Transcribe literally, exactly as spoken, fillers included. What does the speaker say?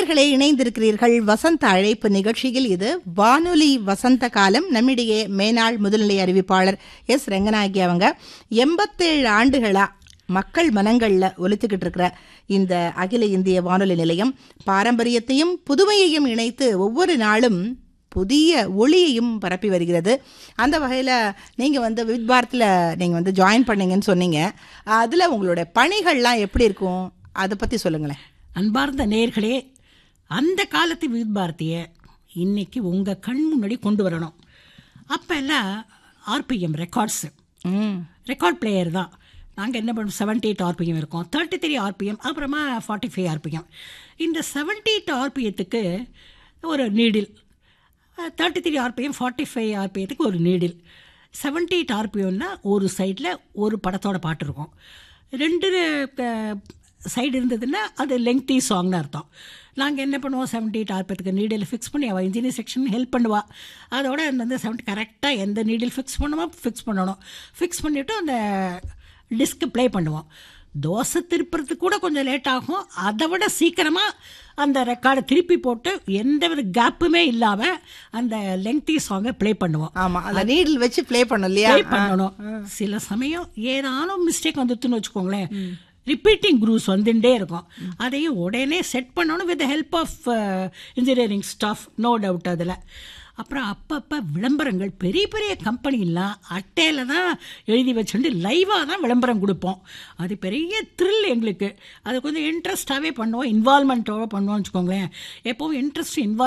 நேயர்களே, இணைந்திருக்கிறீர்கள் வசந்த அழைப்பு நிகழ்ச்சியில். இது வானொலி வசந்த காலம். நம்மிடையே மேனாள் முதுநிலை அறிவிப்பாளர் எஸ் ரங்கநாயகி அவங்க எண்பத்தேழு ஆண்டுகளா மக்கள் மனங்கள்ல ஒலித்துக்கிட்டு இருக்கிற இந்த அகில இந்திய வானொலி நிலையம் பாரம்பரியத்தையும் புதுமையையும் இணைத்து ஒவ்வொரு நாளும் புதிய ஒளியையும் பரப்பி வருகிறது. அந்த வகையில் நீங்கள் வந்து வித் பாரத்தில் நீங்கள் வந்து ஜாயின் பண்ணீங்கன்னு சொன்னீங்க. அதில் உங்களோட பணிகள்லாம் எப்படி இருக்கும், அதை பற்றி சொல்லுங்களேன். அன்பார்ந்த நேயர்களே, அந்த காலத்து வித் பாரதியை இன்னைக்கு உங்கள் கண் முன்னாடி கொண்டு வரணும். அப்போ எல்லாம் ஆர்பிஎம் ரெக்கார்ட்ஸு, ரெக்கார்ட் பிளேயர் தான். நாங்கள் என்ன பண்ணுவோம், செவன்டி எயிட் ஆர்பிஎம் இருக்கும், தேர்ட்டி த்ரீ ஆர்பிஎம், அப்புறமா ஃபார்ட்டி ஃபைவ் ஆர்பிஎம். இந்த செவன்டி எயிட் ஆர்பிஎத்துக்கு ஒரு needle, thirty three RPM forty five ஆர்பிஎத்துக்கு ஒரு நீடில். செவன்டி எயிட் ஆர்பிஎம்னா ஒரு சைடில் ஒரு படத்தோட பாட்டு இருக்கும். ரெண்டு சைடு இருந்ததுன்னா அது லெங்க்தி சாங்னு அர்த்தம். நாங்கள் என்ன பண்ணுவோம், செவன்டி எயிட் ஆர்பிஎத்துக்கு நீடில் ஃபிக்ஸ் பண்ணி அவள் இன்ஜினியர் செக்ஷன் ஹெல்ப் பண்ணுவாள். அதோட வந்து செவன்டி கரெக்டாக எந்த நீடில் ஃபிக்ஸ் பண்ணுமோ ஃபிக்ஸ் பண்ணணும். ஃபிக்ஸ் பண்ணிவிட்டு அந்த டிஸ்க்கு ப்ளே பண்ணுவோம். தோசை திருப்புறதுக்கு கூட கொஞ்சம் லேட் ஆகும். அதை விட சீக்கிரமாக அந்த ரெக்கார்டை திருப்பி போட்டு எந்த வித கேப்புமே இல்லாமல் அந்த லெங்க்தி சாங்கை ப்ளே பண்ணுவோம். ஆமாம், அந்த நீடில் வச்சு ப்ளே பண்ணணும் இல்லையா, ப்ளே பண்ணணும். சில சமயம் ஏதானும் மிஸ்டேக் வந்துட்டுன்னு வச்சுக்கோங்களேன், ரிப்பீட்டிங் குரூஸ் வந்துட்டே இருக்கும். அதையும் உடனே செட் பண்ணணும் with help of engineering staff, no doubt. அதில் அப்புறம் அப்பப்போ விளம்பரங்கள், பெரிய பெரிய கம்பெனிலாம் அட்டையில் தான் எழுதி வச்சுட்டு லைவாக தான் விளம்பரம் கொடுப்போம். அது பெரிய த்ரில் எங்களுக்கு. அது கொஞ்சம் இன்ட்ரெஸ்டாகவே பண்ணுவோம், இன்வால்மெண்ட்டோடு பண்ணுவோம்னு வச்சுக்கோங்களேன். எப்போவும் இன்ட்ரெஸ்ட் இன்வால்வ்